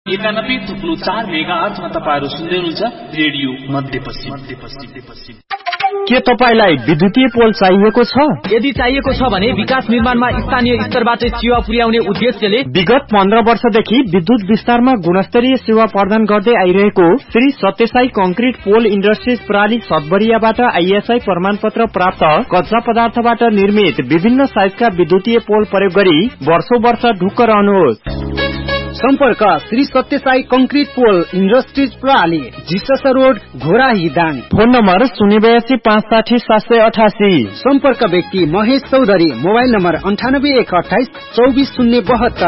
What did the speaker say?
91.4 मेगाहर्जमा तपाईहरु सुन्दै हुनुहुन्छ रेडियो मध्यपश्चिम। के तपाईलाई विद्युतीय पोल चाहिएको छ? यदि चाहिएको छ भने विकास निर्माणमा स्थानीय स्तरबाट सेवा पुर्याउने उद्देश्यले विगत 15 वर्षदेखि विद्युत विस्तारमा गुणस्तरीय सेवा प्रदान गर्दै आइरहेको श्री सत्यसाई कंक्रिट पोल इन्डस्ट्रिज प्रणाली सतबरियाबाट आईएसआई प्रमाणपत्र प्राप्त कच्चा पदार्थबाट निर्मित विभिन्न साइजका विद्युतीय पोल प्रयोग गरी वर्षौं वर्ष ढुक्क रहनुहोस्। सम्पर्क श्री सत्यसाई कंक्रिट पोल इन्डस्ट्रिज प्रणाली, जिसस road, Ghorahi Dang. Phone number 082 560 788। सम्पर्क व्यक्ति महेश चौधरी। Mobile number 98 128 24 072।